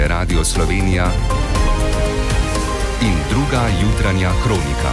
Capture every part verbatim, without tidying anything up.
je Radio Slovenija in druga jutranja kronika.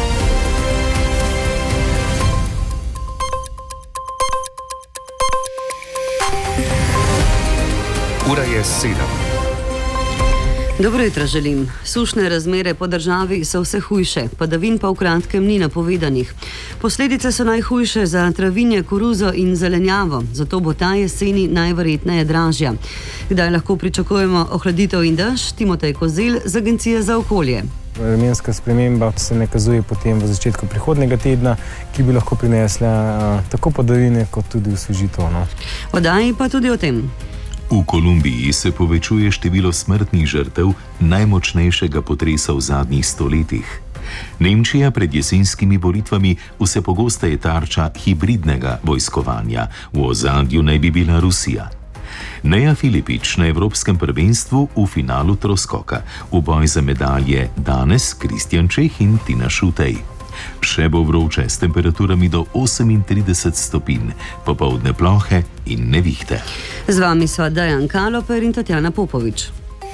Ura je sedem. Dobro jutro želim. Sušne razmere po državi so vse hujše, padavin pa v kratkem ni napovedanih. Posledice so najhujše za travinje, koruzo in zelenjavo, zato bo ta jeseni najverjetneje dražja. Kdaj lahko pričakujemo ohladitev in dež? Timotej Kozelj z Agencije za okolje. Vremenska sprememba se nakazuje potem v začetku prihodnjega tedna, ki bi lahko prinesla a, tako padavine kot tudi osvežitev. No. Oddaji pa tudi o tem. V Kolumbiji se povečuje število smrtnih žrtev najmočnejšega potresa v zadnjih stoletjih. Nemčija pred jesenskimi volitvami vse pogosteje tarča hibridnega vojskovanja, v ozadju naj bi bila Rusija. Neja Filipič na Evropskem prvenstvu v finalu troskoka, v boj za medalje danes Kristjan Čeh in Tina Šutej. Še bo vroče s temperaturami do osemintrideset stopinj, popoldne plohe in nevihte. Z vami sva Dejan Kaloper in Tatjana Popovič.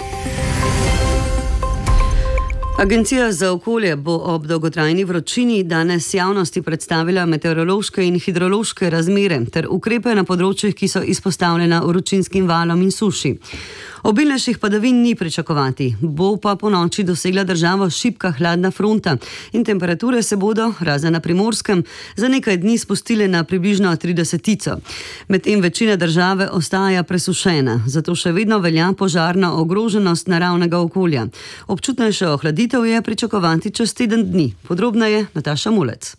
Agencija za okolje bo ob dolgotrajni vročini danes javnosti predstavila meteorološke in hidrološke razmere ter ukrepe na področjih, ki so izpostavljena vročinskim valom in suši. Obilnejših padavin ni pričakovati, bo pa po noči dosegla državo šibka hladna fronta in temperature se bodo, razen na Primorskem, za nekaj dni spustile na približno tridesetico. Medtem večina države ostaja presušena, zato še vedno velja požarna ogroženost naravnega okolja. Občutnejša ohladitev je pričakovati čez teden dni. Podrobneje Nataša Mulec.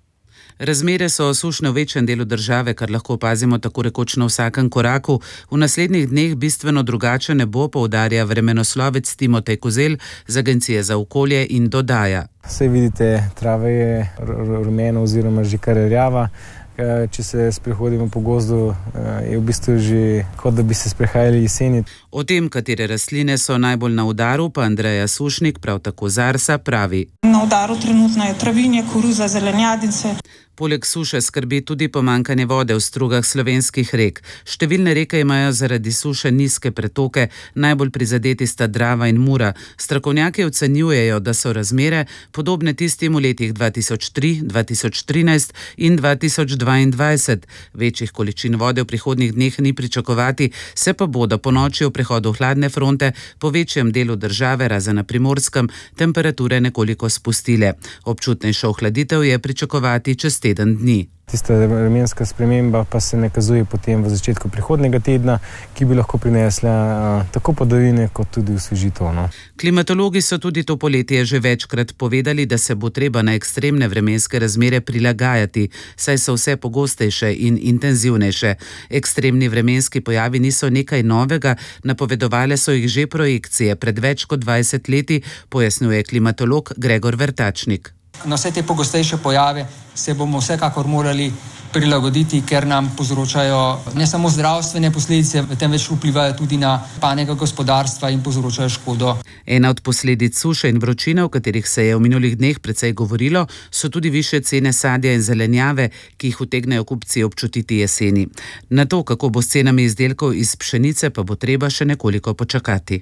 Razmere so sušne v večjem delu države, kar lahko opazimo tako rekoč na vsakem koraku. V naslednjih dneh bistveno drugače ne bo, poudarja vremenoslovec Timotej Kozelj z Agencije za okolje in dodaja. Saj vidite, trava je rumena oziroma že kar rjava. Če se sprehodimo po gozdu, je v bistvu že kot da bi se sprehajali jeseni. O tem, katere rastline so najbolj na udaru, pa Andreja Sušnik, prav tako z Arsa, pravi. Na udaru trenutno je travinje, koruza, zelenjadice. Poleg suše skrbi tudi pomanjkanje vode v strugah slovenskih rek. Številne reke imajo zaradi suše nizke pretoke, najbolj prizadeti sta Drava in Mura. Strokovnjaki ocenjujejo, da so razmere podobne tistim v letih dva tisoč tri, dva tisoč trinajst in dva tisoč dvaindvajset. Večjih količin vode v prihodnjih dneh ni pričakovati, se pa bodo po noči v prehodu hladne fronte po večjem delu države, razen na Primorskem, temperature nekoliko spustile. Občutnejšo ohladitev je pričakovati čez teden dni. Tista vremenska sprememba pa se nakazuje potem v začetku prihodnjega tedna, ki bi lahko prinesla a, tako padavine kot tudi osvežitev. No. Klimatologi so tudi to poletje že večkrat povedali, da se bo treba na ekstremne vremenske razmere prilagajati, saj so vse pogostejše in intenzivnejše. Ekstremni vremenski pojavi niso nekaj novega, napovedovale so jih že projekcije pred več kot dvajset leti, pojasnjuje klimatolog Gregor Vrtačnik. Na vse te pogostejše pojave se bomo vsekakor morali prilagoditi, ker nam povzročajo ne samo zdravstvene posledice, temveč vplivajo tudi na panego gospodarstva in povzročajo škodo. Ena od posledic suše in vročine, o katerih se je v minulih dneh precej govorilo, so tudi višje cene sadja in zelenjave, ki jih utegnejo kupci občutiti jeseni. Na to, kako bo s cenami izdelkov iz pšenice, pa bo treba še nekoliko počakati.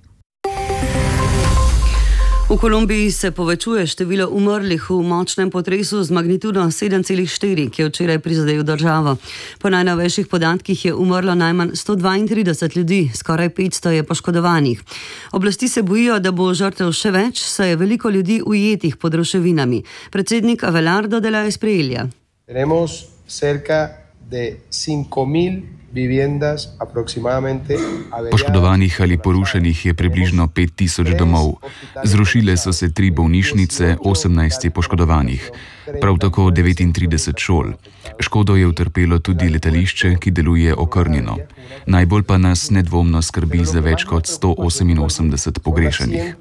V Kolumbiji se povečuje število umrlih v močnem potresu z magnitudo sedem celih štiri, ki je včeraj prizadel državo. Po najnovejših podatkih je umrlo najmanj sto dvaintrideset ljudi, skoraj petsto je poškodovanih. Oblasti se bojijo, da bo žrtev še več, saj je veliko ljudi ujetih pod ruševinami. Predsednik Abelardo de la Espriella. Tenemos cerca de cinco mil viviendas aproximadamente. Poškodovanih ali porušenih je približno pet tisoč domov. Zrušile so se tri bolnišnice, osemnajst je poškodovanih. Prav tako devetintrideset šol. Škodo je utrpelo tudi letališče, ki deluje okrnjeno. Najbolj pa nas nedvomno skrbi za več kot sto oseminosemdeset pogrešanih.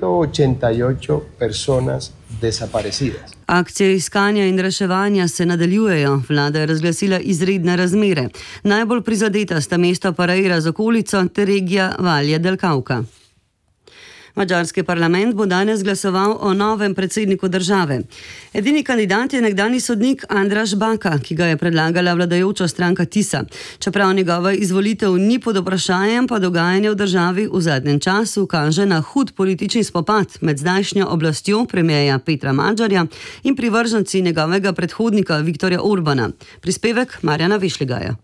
Akcije iskanja in reševanja se nadaljujejo. Vlada je razglasila izredne razmere. Najbolj prizadeta sta mesto Pareira z okolico ter regija Valle del Cauca. Madžarski parlament bo danes glasoval o novem predsedniku države. Edini kandidat je nekdanji sodnik Andraž Baka, ki ga je predlagala vladajoča stranka Tisa. Čeprav njegova izvolitev ni pod vprašanjem, pa dogajanje v državi v zadnjem času kaže na hud politični spopad med zdajšnjo oblastjo premierja Petra Madžarja in privrženci njegovega predhodnika Viktorja Orbana. Prispevek Marjana Višligaja.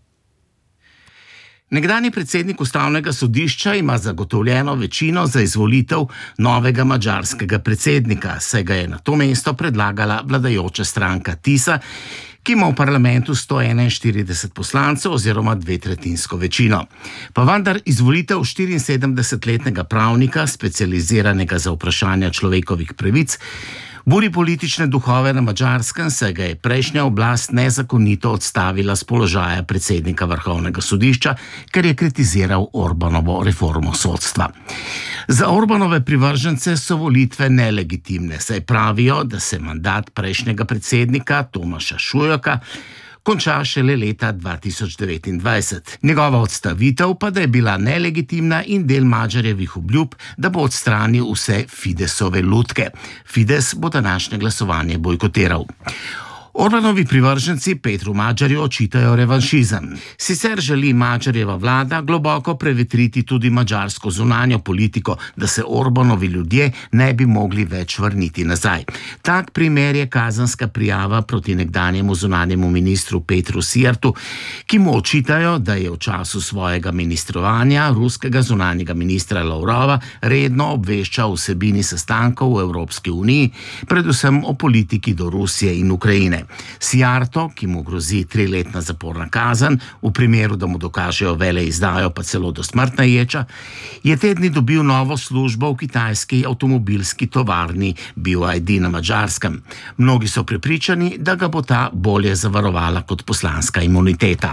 Nekdanji predsednik ustavnega sodišča ima zagotovljeno večino za izvolitev novega madžarskega predsednika, saj ga je na to mesto predlagala vladajoča stranka Tisa, ki ima v parlamentu sto enainštirideset poslancev oziroma dvetretjinsko večino. Pa vendar izvolitev štiriinsedemdesetletnega pravnika, specializiranega za vprašanja človekovih pravic, buri politične duhove na Madžarskem, saj ga je prejšnja oblast nezakonito odstavila z položaja predsednika vrhovnega sodišča, ker je kritiziral Orbanovo reformo sodstva. Za Orbanove privržence so volitve nelegitimne, saj pravijo, da se mandat prejšnjega predsednika Tomaša Šujoka konča šele leta dva tisoč devetindvajset. Njegova odstavitev pa da je bila nelegitimna in del Madžarjevih obljub, da bo odstranil vse Fidesove lutke. Fides bo današnje glasovanje bojkotiral. Orbanovi privrženci Petru Madžarju očitajo revanšizem. Sicer želi Madžarjeva vlada globoko prevetriti tudi madžarsko zunanjo politiko, da se Orbanovi ljudje ne bi mogli več vrniti nazaj. Tak primer je kazenska prijava proti nekdanjemu zunanjemu ministru Petru Siertu, ki mu očitajo, da je v času svojega ministrovanja ruskega zunanjega ministra Lavrova redno obveščal o vsebini sestankov v Evropski uniji, predvsem o politiki do Rusije in Ukrajine. Sierto, ki mu grozi triletna zaporna kazen, v primeru, da mu dokažejo veleizdajo pa celo do smrtna ječa, je te dni dobil novo službo v kitajski avtomobilski tovarni B Y D na Madžarskem. Mnogi so prepričani, da ga bo ta bolje zavarovala kot poslanska imuniteta.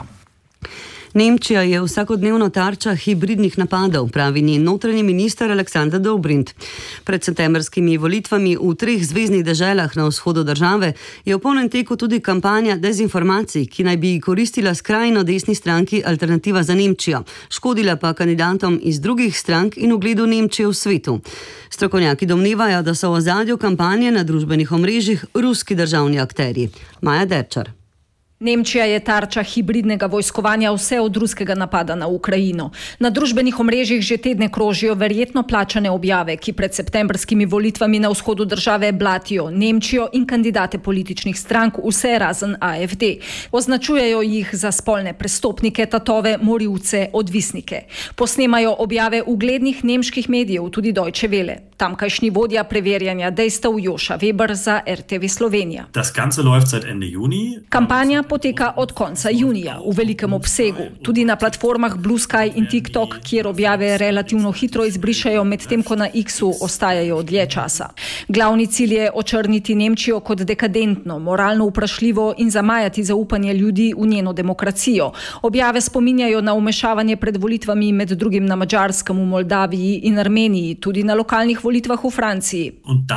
Nemčija je vsakodnevno tarča hibridnih napadov, pravi njen notranji minister Alexander Dobrindt. Pred septembrskimi volitvami v treh zveznih deželah na vzhodu države je v polnem teku tudi kampanja dezinformacij, ki naj bi koristila skrajno desni stranki Alternativa za Nemčijo, škodila pa kandidatom iz drugih strank in ugledu Nemčije v svetu. Strokovnjaki domnevajo, da so v ozadju kampanje na družbenih omrežjih ruski državni akterji. Maja Derčar. Nemčija je tarča hibridnega vojskovanja vse od ruskega napada na Ukrajino. Na družbenih omrežjih že tedne krožijo verjetno plačane objave, ki pred septembrskimi volitvami na vzhodu države blatijo Nemčijo in kandidate političnih strank, vse razen A F D. Označujejo jih za spolne prestopnike, tatove, morilce, odvisnike. Posnemajo objave uglednih nemških medijev, tudi Deutsche Welle. Tamkajšnji vodja preverjanja dejstev Joša Weber za R T V Slovenija. Das Ganze läuft seit Ende Juni. Kampanja poteka od konca junija v velikem obsegu. Tudi na platformah Blue Sky in TikTok, kjer objave relativno hitro izbrišajo, medtem ko na X-u ostajajo dlje časa. Glavni cilj je očrniti Nemčijo kot dekadentno, moralno vprašljivo in zamajati zaupanje ljudi v njeno demokracijo. Objave spominjajo na vmešavanje pred volitvami med drugim na Madžarskem, v Moldaviji in Armeniji, tudi na lokalnih volitvah v Franciji.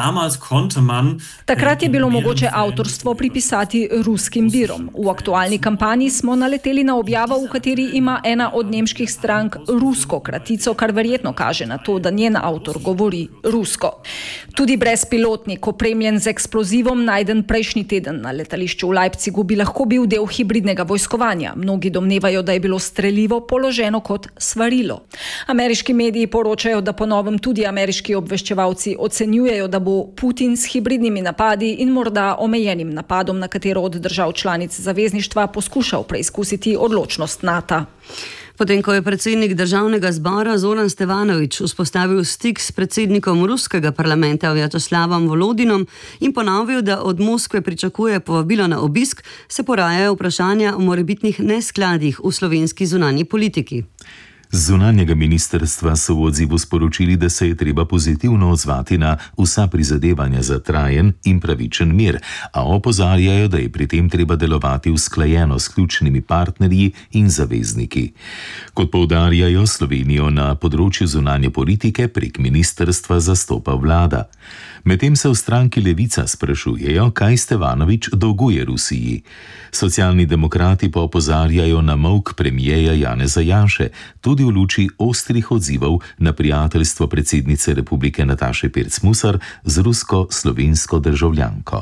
Takrat je bilo mogoče avtorstvo pripisati ruskim virom. V aktualni kampanji smo naleteli na objavo, v kateri ima ena od nemških strank rusko kratico, kar verjetno kaže na to, da njen avtor govori rusko. Tudi brezpilotnik, opremljen z eksplozivom, najden prejšnji teden na letališču v Leipzigu, bi lahko bil del hibridnega vojskovanja. Mnogi domnevajo, da je bilo strelivo položeno kot svarilo. Ameriški mediji poročajo, da po novem tudi ameriški obveščevalci ocenjujejo, da bo Putin s hibridnimi napadi in morda omejenim napadom na katero od držav članic zavezništva poskušal preizkusiti odločnost NATO. Potem, ko je predsednik državnega zbora Zoran Stevanović vzpostavil stik s predsednikom ruskega parlamenta Vjačeslavom Volodinom in ponovil, da od Moskve pričakuje povabilo na obisk, se porajajo vprašanja o morebitnih neskladjih v slovenski zunanji politiki. Z zunanjega ministrstva so v odzivu sporočili, da se je treba pozitivno odzvati na vsa prizadevanja za trajen in pravičen mir, a opozarjajo, da je pri tem treba delovati usklajeno s ključnimi partnerji in zavezniki. Kot poudarjajo, Slovenijo na področju zunanje politike prek ministrstva zastopa vlada. Medtem se v stranki Levica sprašujejo, kaj Stevanović dolguje Rusiji. Socialni demokrati pa opozarjajo na molk premijeja Janeza Janše, tudi tudi v luči ostrih odzivov na prijateljstvo predsednice republike Nataše Pirc Musar z rusko-slovensko državljanko.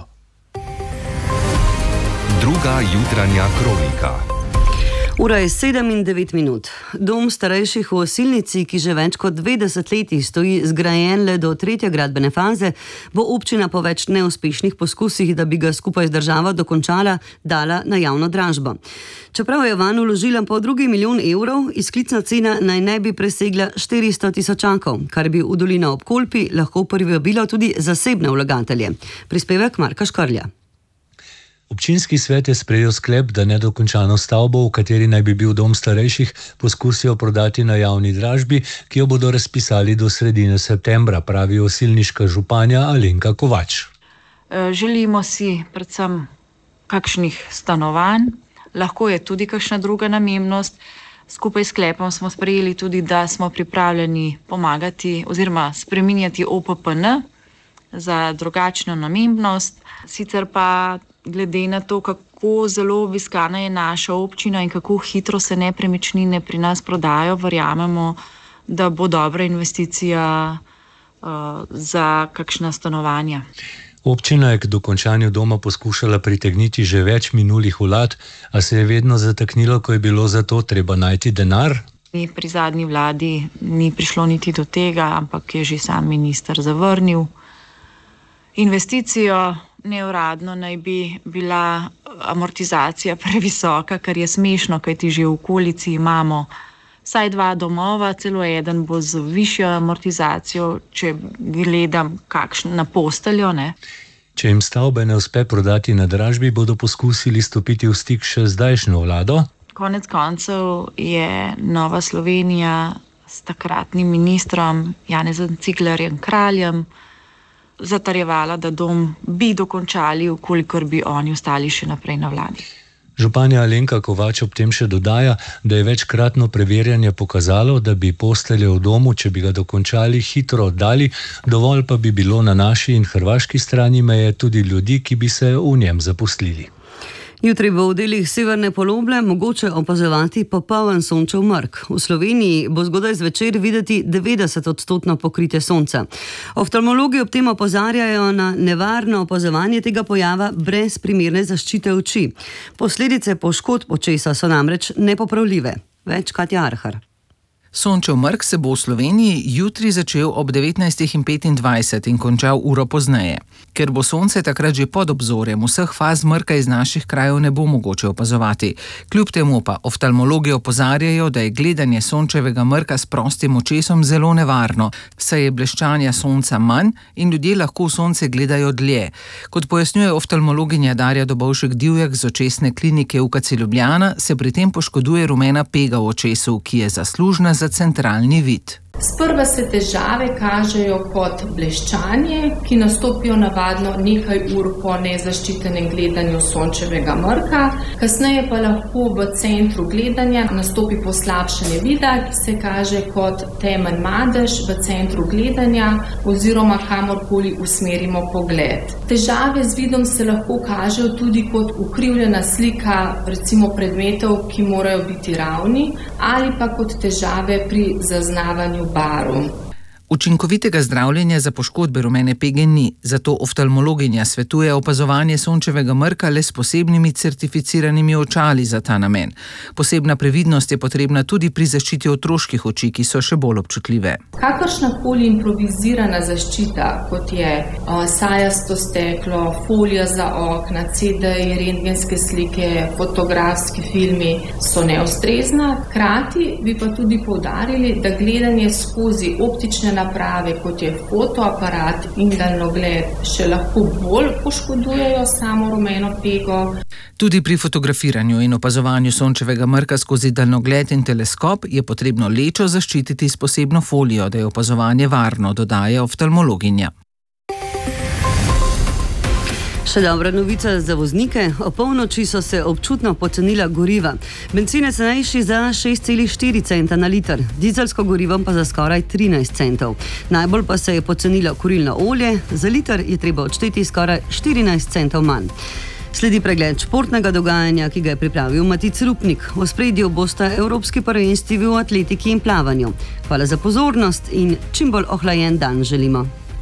Druga jutranja kronika. Ura je sedem in devet minut. Dom starejših v Osilnici, ki že več kot dve desetletji stoji zgrajen le do tretje gradbene faze, bo občina po več neuspešnih poskusih, da bi ga skupaj z državo dokončala, dala na javno dražbo. Čeprav je vanj vložila pol drugi milijon evrov, izklicna cena naj ne bi presegla štiristo tisočakov, kar bi v dolino ob Kolpi lahko privabilo tudi zasebne vlagatelje. Prispevek Marka Škrlja. Občinski svet je sprejel sklep, da nedokončano stavbo, v kateri naj bi bil dom starejših, poskusijo prodati na javni dražbi, ki jo bodo razpisali do sredine septembra, pravi osilniška županja Alenka Kovač. Želimo si predvsem kakšnih stanovanj, lahko je tudi kakšna druga namembnost. Skupaj s sklepom smo sprejeli tudi, da smo pripravljeni pomagati oziroma spreminjati O P P N za drugačno namembnost. Sicer pa glede na to, kako zelo obiskana je naša občina in kako hitro se nepremičnine pri nas prodajo, verjamemo, da bo dobra investicija uh, za kakšna stanovanja. Občina je k dokončanju doma poskušala pritegniti že več minulih vlad, a se je vedno zataknilo, ko je bilo za to treba najti denar. Pri zadnji vladi ni prišlo niti do tega, ampak je že sam minister zavrnil investicijo. Neuradno naj bi bila amortizacija previsoka, kar je smešno, kajti že v okolici imamo vsaj dva domova, celo eden bo z višjo amortizacijo, če gledam kakšno na posteljo, ne. Če jim stavbe ne uspe prodati na dražbi, bodo poskusili stopiti v stik še z zdajšnjo vlado. Konec koncev je Nova Slovenija s takratnim ministrom Janezom Ciglerjem Kraljem zatarjevala, da dom bi dokončali, ukolikor bi oni ostali še naprej na vladi. Županja Alenka Kovač ob tem še dodaja, da je večkratno preverjanje pokazalo, da bi postelje v domu, če bi ga dokončali, hitro oddali, dovolj pa bi bilo na naši in hrvaški strani meje tudi ljudi, ki bi se v njem zaposlili. Jutri bo v delih severne poloble mogoče opazovati popoln sončev mrk. V Sloveniji bo zgodaj zvečer videti devetdeset odstotno pokritje sonca. Oftalmologi ob tem opozarjajo na nevarno opazovanje tega pojava brez primerne zaščite oči. Posledice poškodb očesa so namreč nepopravljive. Več Katja Arhar. Sončev mrk se bo v Sloveniji jutri začel ob devetnajstih petindvajset in končal uro pozneje. Ker bo sonce takrat že pod obzorjem, vseh faz mrka iz naših krajev ne bo mogoče opazovati. Kljub temu pa oftalmologi opozarjajo, da je gledanje sončevega mrka s prostim očesom zelo nevarno, saj je bleščanja sonca manj in ljudje lahko v sonce gledajo dlje. Kot pojasnjuje oftalmologinja Darja Dobovšek-Divjak z očesne klinike U K C Ljubljana, se pri tem poškoduje rumena pega v očesu, ki je zaslužna za centralni vid. Sprva se težave kažejo kot bleščanje, ki nastopijo navadno nekaj ur po nezaščitenem gledanju sončevega mrka, kasneje pa lahko v centru gledanja nastopi poslabšanje vida, ki se kaže kot temen madež v centru gledanja oziroma kamorkoli usmerimo pogled. Težave z vidom se lahko kažejo tudi kot ukrivljena slika recimo predmetov, ki morajo biti ravni, ali pa kot težave pri zaznavanju baru. Učinkovitega zdravljenja za poškodbe rumene pege ni, zato oftalmologinja svetuje opazovanje sončevega mrka le s posebnimi certificiranimi očali za ta namen. Posebna previdnost je potrebna tudi pri zaščiti otroških oči, ki so še bolj občutljive. Kakršnakoli improvizirana zaščita, kot je uh, sajasto steklo, folija za okna, C D-ji, rentgenske slike, fotografski filmi, so neustrezna. Hkrati bi pa tudi poudarili, da gledanje skozi optične naprave, kot je fotoaparat in daljnogled, še lahko bolj poškodujejo samo rumeno pego. Tudi pri fotografiranju in opazovanju sončevega mrka skozi daljnogled in teleskop je potrebno lečo zaščititi s posebno folijo, da je opazovanje varno, dodaja oftalmologinja. Še dobra novica za voznike. O polnoči so se občutno pocenila goriva. Bencin je cenejši za šest celih štiri centa na liter, dizelsko gorivo pa za skoraj trinajst centov. Najbolj pa se je pocenilo kurilno olje, za liter je treba odšteti skoraj štirinajst centov manj. Sledi pregled športnega dogajanja, ki ga je pripravil Matic Rupnik. V ospredju bosta evropski prvenstvi v atletiki in plavanju. Hvala za pozornost in čim bolj ohlajen dan želimo.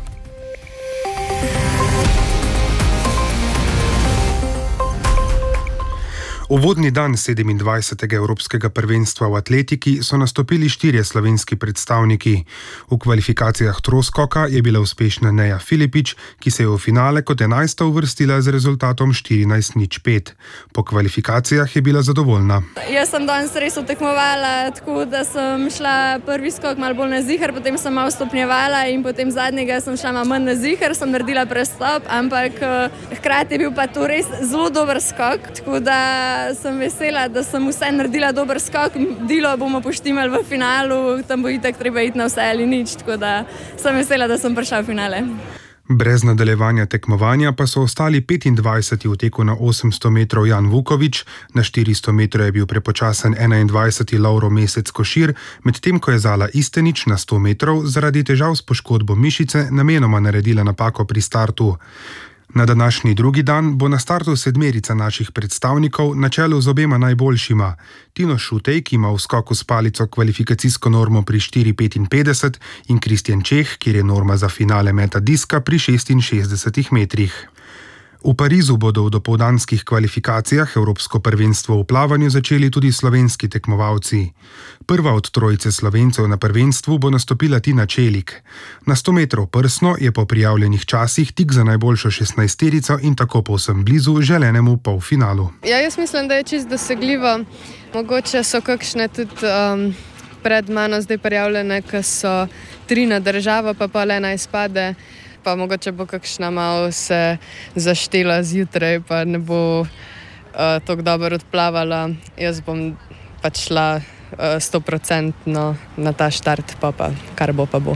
Uvodni dan sedemindvajsetega Evropskega prvenstva v atletiki so nastopili štirje slovenski predstavniki. V kvalifikacijah troskoka je bila uspešna Neja Filipič, ki se je v finale kot enajsta uvrstila z rezultatom štirinajst nič pet. Po kvalifikacijah je bila zadovoljna. Jaz sem danes res tekmovala, tako da sem šla prvi skok malo bolj na ziher, potem sem malo stopnjevala in potem zadnjega sem šla malo manj na ziher, sem naredila prestop, ampak hkrati je bil pa to res zelo dober skok, tako da sem vesela, da sem vse naredila dober skok. Dilo bomo poštimali v finalu, tam bo itak treba iti na vse ali nič, tako da sem vesela, da sem prišla v finale. Brez nadaljevanja tekmovanja pa so ostali petindvajseti v teku na osemsto metrov Jan Vukovič, na štiristo metrov je bil prepočasen enaindvajseti Lovro Mesec Košir, medtem ko je Zala Istenič na sto metrov zaradi težav s poškodbo mišice namenoma naredila napako pri startu. Na današnji drugi dan bo na startu sedmerica naših predstavnikov na čelu z obema najboljšima. Tino Šutej, ki ima v skoku s palico kvalifikacijsko normo pri štiri petinpetdeset in Kristjan Čeh, kjer je norma za finale meta diska pri šestinšestdesetih metrih. V Parizu bodo v dopoldanskih kvalifikacijah Evropsko prvenstvo v plavanju začeli tudi slovenski tekmovalci. Prva od trojice Slovencev na prvenstvu bo nastopila Tina Čelik. Na sto metrov prsno je po prijavljenih časih tik za najboljšo šestnajsterico in tako povsem blizu želenemu polfinalu. Ja, jaz mislim, da je čisto dosegljivo. Mogoče so kakšne tudi um, pred mano zdaj prijavljene, ki so tri na državo, pa pa le na izpade. Pa mogoče bo kakšna malo se zaštela zjutraj, pa ne bo uh, tako dobro odplavala. Jaz bom pač šla stoprocentno uh, na ta štart, pa pa kar bo pa bo.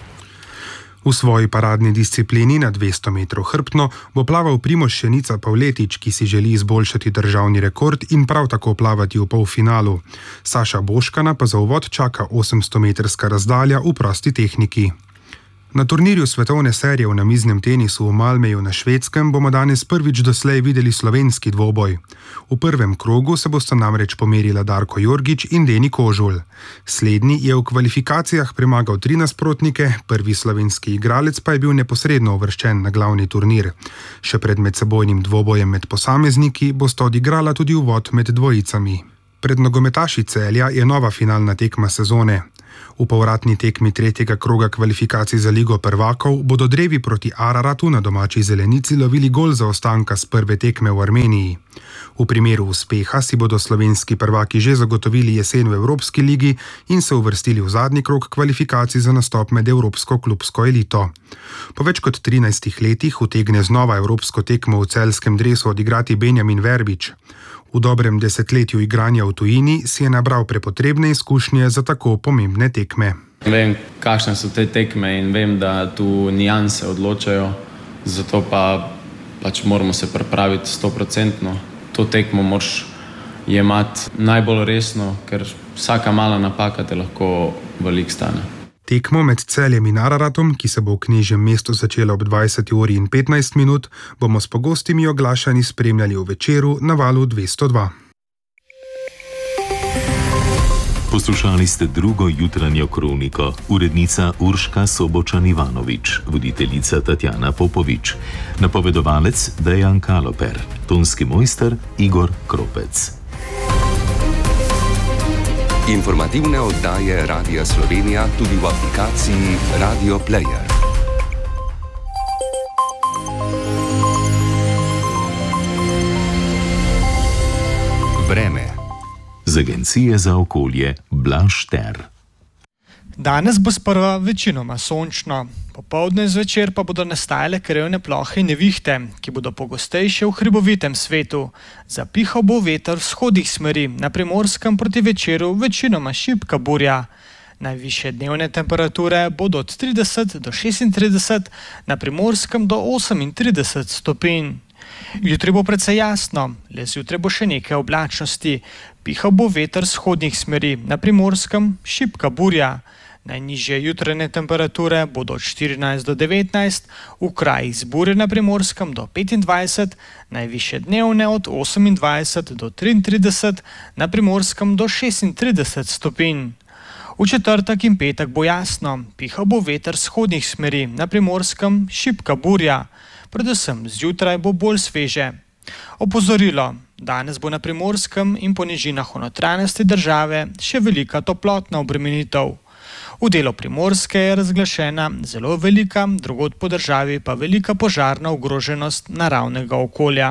V svoji paradni disciplini na dvesto metrov hrbtno bo plaval Primož Šenica Pavletič, ki si želi izboljšati državni rekord in prav tako plavati v polfinalu. Saša Boškana pa za uvod čaka osemstometrska razdalja v prosti tehniki. Na turnirju svetovne serije v namiznem tenisu v Malmeju na Švedskem bomo danes prvič doslej videli slovenski dvoboj. V prvem krogu se bosta namreč pomerila Darko Jorgič in Deni Kožul. Slednji je v kvalifikacijah premagal tri nasprotnike, prvi slovenski igralec pa je bil neposredno uvrščen na glavni turnir. Še pred medsebojnim dvobojem med posamezniki bosta odigrala tudi uvod med dvojicami. Pred nogometaši Celja je nova finalna tekma sezone. V povratni tekmi tretjega kroga kvalifikacij za Ligo prvakov bodo drevi proti Araratu na domači zelenici lovili gol zaostanka s prve tekme v Armeniji. V primeru uspeha si bodo slovenski prvaki že zagotovili jesen v Evropski ligi in se uvrstili v zadnji krog kvalifikacij za nastop med evropsko klubsko elito. Po več kot trinajstih letih utegne znova evropsko tekmo v celjskem dresu odigrati Benjamin Verbič. V dobrem desetletju igranja v tujini si je nabral prepotrebne izkušnje za tako pomembne tekme. Vem, kakšne so te tekme in vem, da tu nijanse odločajo, zato pa pač moramo se pripraviti stoprocentno. To tekmo moraš jemati najbolj resno, ker vsaka mala napaka te lahko veliko stane. Tekmo med Celjem in Araratom, ki se bo v Knežjem mestu začela ob dvajseti uri in petnajst minut, bomo s pogostimi oglašanji spremljali v Večeru na valu dvesto dva. Poslušali ste drugo jutranjo kroniko, urednica Urška Sobočan Ivanovič, voditeljica Tatjana Popovič, napovedovalec Dejan Kaloper, tonski mojster Igor Kropec. Informativne oddaje Radia Slovenija tudi v aplikaciji Radio Player. Vreme. Z Agencije za okolje Blaž Ter. Danes bo sprva večinoma sončno. Popoldne zvečer pa bodo nastajale krajevne plohe in nevihte, ki bodo pogostejše v hribovitem svetu. Zapihal bo veter vzhodnih smeri, na Primorskem proti večeru večinoma šibka burja. Najvišje dnevne temperature bodo od trideset do šestintrideset, na Primorskem do osemintrideset stopinj. Jutri bo precej jasno, le zjutraj bo še nekaj oblačnosti. Pihal bo veter vzhodnih smeri, na Primorskem šibka burja. Najnižje jutranje temperature bodo od štirinajst do devetnajst, v krajih z burjo na Primorskem do petindvajset, najvišje dnevne od osemindvajset do triintrideset, na Primorskem do šestintrideset stopinj. V četrtek in petek bo jasno, pihal bo veter vzhodnih smeri, na Primorskem šibka burja, predvsem zjutraj bo bolj sveže. Opozorilo, danes bo na Primorskem in po nižinah v notranjosti države še velika toplotna obremenitev. V delu Primorske je razglašena zelo velika, drugod po državi pa velika požarna ogroženost naravnega okolja.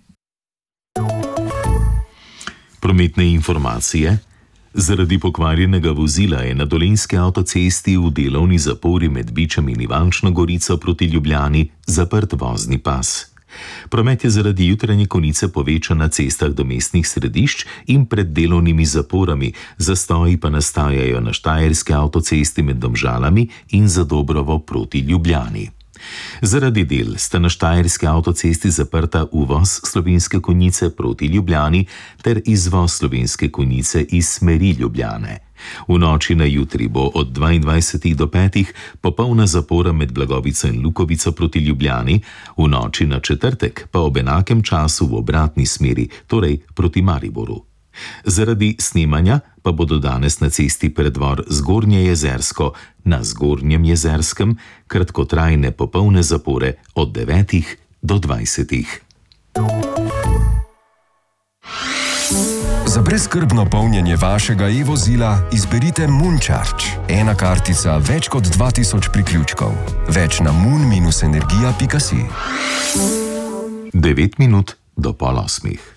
Prometne informacije. Zaradi pokvarjenega vozila je na Dolenjski avtocesti v delovni zapori med Bičem in Ivančno Gorico proti Ljubljani zaprt vozni pas. Promet je zaradi jutranje konice povečan na cestah do mestnih središč in pred delovnimi zaporami, zastoji pa nastajajo na Štajerski avtocesti med Domžalami in Zadobrovo proti Ljubljani. Zaradi del sta na Štajerski avtocesti zaprta uvoz Slovenske Konjice proti Ljubljani ter izvoz Slovenske Konjice iz smeri Ljubljane. V noči na jutri bo od dvaindvajsetih do petih popolna zapora med Blagovico in Lukovico proti Ljubljani, v noči na četrtek pa ob enakem času v obratni smeri, torej proti Mariboru. Zaradi snemanja pa bodo danes na cesti Preddvor Zgornje Jezersko na Zgornjem Jezerskem kratkotrajne popolne zapore od devetih do dvajsetih. Za brezskrbno polnjenje vašega e-vozila izberite Mooncharge. Ena kartica, več kot dva tisoč priključkov. Več na moon dash energija pika si. devet minut do pol osmih.